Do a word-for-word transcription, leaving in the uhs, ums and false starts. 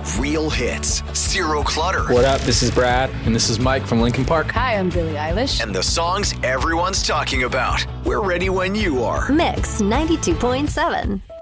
Real hits, zero clutter. What up? This is Brad. And this is Mike from Linkin Park. Hi, I'm Billie Eilish. And the songs everyone's talking about. We're ready when you are. Mix ninety-two point seven.